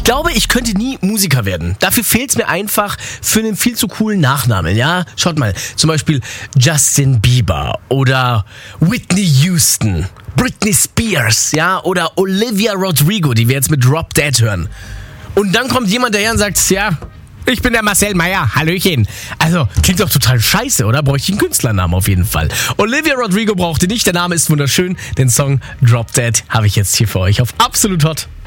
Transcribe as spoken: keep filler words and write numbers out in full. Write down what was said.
glaube, ich könnte nie Musiker werden. Dafür fehlt es mir einfach für einen viel zu coolen Nachnamen, ja? Schaut mal, zum Beispiel Justin Bieber oder Whitney Houston, Britney Spears, ja? Oder Olivia Rodrigo, die wir jetzt mit Drop Dead hören. Und dann kommt jemand daher und sagt, ja, ich bin der Marcel Meyer, hallöchen. Also, klingt doch total scheiße, oder? Bräuchte ich einen Künstlernamen auf jeden Fall. Olivia Rodrigo brauchte nicht, der Name ist wunderschön. Den Song Drop Dead habe ich jetzt hier für euch auf Absolut Hot.